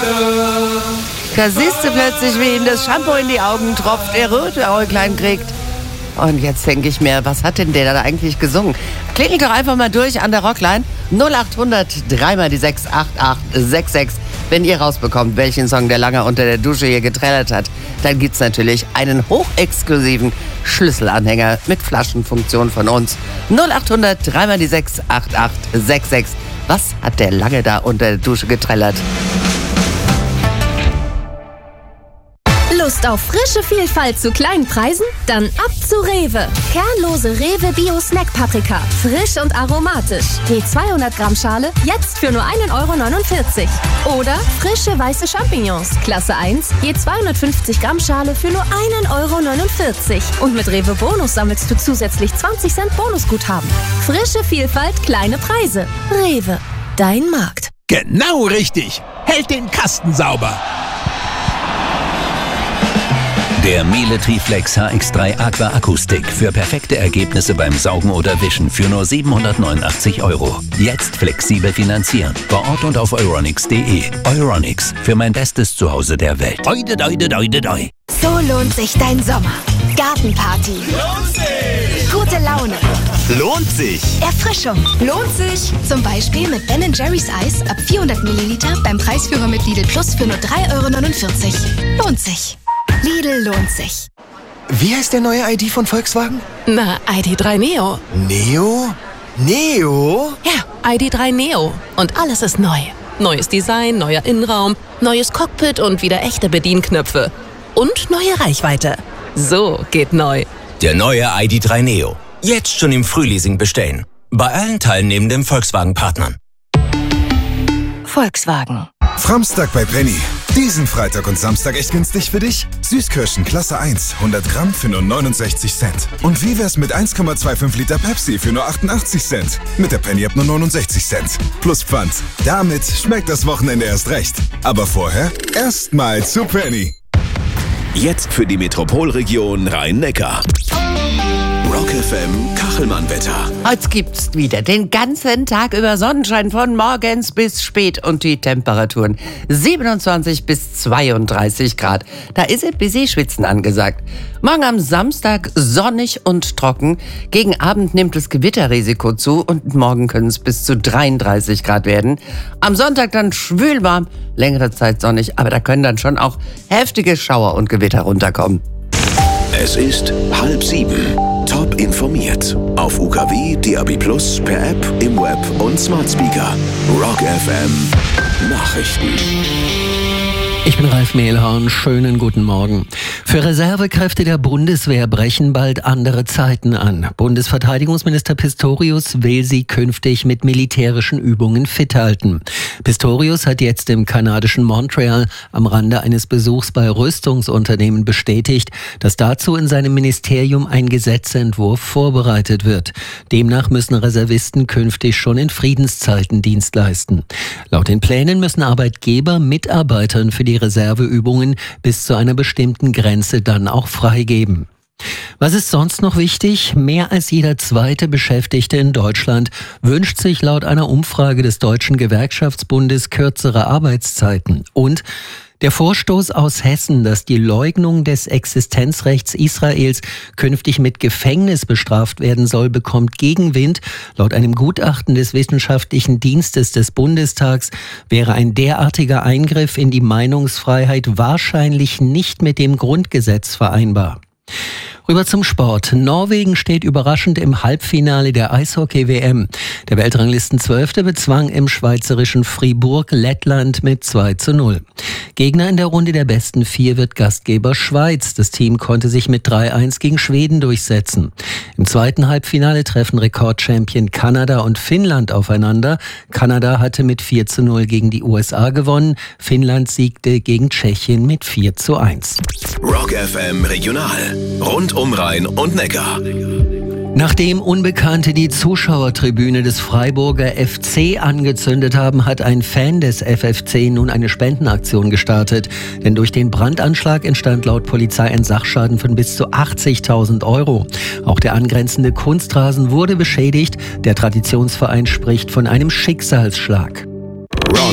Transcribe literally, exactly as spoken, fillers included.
Da siehst du plötzlich, wie ihm das Shampoo in die Augen tropft, er rote Äuglein kriegt. Und jetzt denke ich mir, was hat denn der da eigentlich gesungen? Klingelt doch einfach mal durch an der Rockline. null acht hundert drei mal die sechs acht acht sechs sechs. Wenn ihr rausbekommt, welchen Song der lange unter der Dusche hier getrellert hat, dann gibt's natürlich einen hochexklusiven Schlüsselanhänger mit Flaschenfunktion von uns. null acht hundert drei mal die sechs acht acht sechs sechs. Was hat der lange da unter der Dusche getrellert? Lust auf frische Vielfalt zu kleinen Preisen? Dann ab zu Rewe. Kernlose Rewe Bio Snack Paprika. Frisch und aromatisch. Je zweihundert Gramm Schale jetzt für nur ein Euro neunundvierzig. Oder frische weiße Champignons. Klasse eins. Je zweihundertfünfzig Gramm Schale für nur ein Euro neunundvierzig. Und mit Rewe Bonus sammelst du zusätzlich zwanzig Cent Bonusguthaben. Frische Vielfalt, kleine Preise. Rewe. Dein Markt. Genau richtig. Hält den Kasten sauber. Der Miele Triflex H X drei Aqua Akustik für perfekte Ergebnisse beim Saugen oder Wischen für nur siebenhundertneunundachtzig Euro. Jetzt flexibel finanzieren. Vor Ort und auf euronics punkt de. Euronics, für mein bestes Zuhause der Welt. Oide, oide, oide, oide. So lohnt sich dein Sommer. Gartenparty. Lohnt sich. Gute Laune. Lohnt sich. Erfrischung. Lohnt sich. Zum Beispiel mit Ben and Jerry's Eis ab vierhundert Milliliter beim Preisführer mit Lidl Plus für nur drei Euro neunundvierzig. Lohnt sich. Lidl lohnt sich. Wie heißt der neue I D von Volkswagen? Na, I D drei Neo. Neo? Neo? Ja, I D drei Neo. Und alles ist neu. Neues Design, neuer Innenraum, neues Cockpit und wieder echte Bedienknöpfe. Und neue Reichweite. So geht neu. Der neue I D drei Neo. Jetzt schon im Frühleasing bestellen. Bei allen teilnehmenden Volkswagen-Partnern. Volkswagen. Framstag bei Penny. Diesen Freitag und Samstag echt günstig für dich? Süßkirschen Klasse eins, hundert Gramm für nur neunundsechzig Cent. Und wie wär's mit eins Komma fünfundzwanzig Liter Pepsi für nur achtundachtzig Cent? Mit der Penny ab nur neunundsechzig Cent. Plus Pfand. Damit schmeckt das Wochenende erst recht. Aber vorher erstmal zu Penny. Jetzt für die Metropolregion Rhein-Neckar. Rock F M Kachelmann-Wetter. Heute gibt's wieder den ganzen Tag über Sonnenschein von morgens bis spät und die Temperaturen siebenundzwanzig bis zweiunddreißig Grad. Da ist ein bisschen Schwitzen angesagt. Morgen am Samstag sonnig und trocken. Gegen Abend nimmt das Gewitterrisiko zu und morgen können es bis zu dreiunddreißig Grad werden. Am Sonntag dann schwülwarm, längere Zeit sonnig, aber da können dann schon auch heftige Schauer und Gewitter runterkommen. Es ist halb sieben. Top informiert. Auf U K W, D A B Plus, per App, im Web und Smart Speaker. Rock F M Nachrichten. Ich bin Ralf Mehlhorn, schönen guten Morgen. Für Reservekräfte der Bundeswehr brechen bald andere Zeiten an. Bundesverteidigungsminister Pistorius will sie künftig mit militärischen Übungen fit halten. Pistorius hat jetzt im kanadischen Montreal am Rande eines Besuchs bei Rüstungsunternehmen bestätigt, dass dazu in seinem Ministerium ein Gesetzentwurf vorbereitet wird. Demnach müssen Reservisten künftig schon in Friedenszeiten Dienst leisten. Laut den Plänen müssen Arbeitgeber Mitarbeitern für die Reserveübungen bis zu einer bestimmten Grenze dann auch freigeben. Was ist sonst noch wichtig? Mehr als jeder zweite Beschäftigte in Deutschland wünscht sich laut einer Umfrage des Deutschen Gewerkschaftsbundes kürzere Arbeitszeiten. Und der Vorstoß aus Hessen, dass die Leugnung des Existenzrechts Israels künftig mit Gefängnis bestraft werden soll, bekommt Gegenwind. Laut einem Gutachten des Wissenschaftlichen Dienstes des Bundestags wäre ein derartiger Eingriff in die Meinungsfreiheit wahrscheinlich nicht mit dem Grundgesetz vereinbar. Rüber zum Sport. Norwegen steht überraschend im Halbfinale der Eishockey-W M. Der Weltranglistenzwölfte bezwang im schweizerischen Fribourg Lettland mit zwei zu null. Gegner in der Runde der besten vier wird Gastgeber Schweiz. Das Team konnte sich mit drei eins gegen Schweden durchsetzen. Im zweiten Halbfinale treffen Rekordchampion Kanada und Finnland aufeinander. Kanada hatte mit vier zu null gegen die U S A gewonnen. Finnland siegte gegen Tschechien mit vier zu eins. Rock F M Regional. Rund um Rhein und Neckar. Nachdem Unbekannte die Zuschauertribüne des Freiburger F C angezündet haben, hat ein Fan des F F C nun eine Spendenaktion gestartet. Denn durch den Brandanschlag entstand laut Polizei ein Sachschaden von bis zu achtzigtausend Euro. Auch der angrenzende Kunstrasen wurde beschädigt. Der Traditionsverein spricht von einem Schicksalsschlag.